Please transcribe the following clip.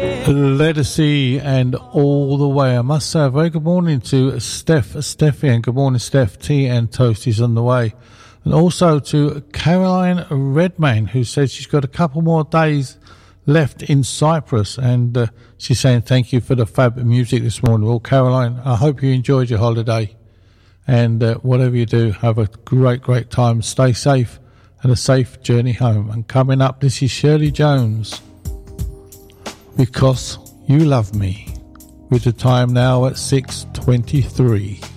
Legacy and All the Way. I must say a very good morning to Steffi, and good morning Steph. Tea and toast is on the way. And also to Caroline Redmayne, who says she's got a couple more days left in Cyprus, and she's saying thank you for the fab music this morning. Well, Caroline, I hope you enjoyed your holiday, and whatever you do, have a great time. Stay safe and a safe journey home. And coming up, this is Shirley Jones, Because You Love Me, with the time now at 6:23.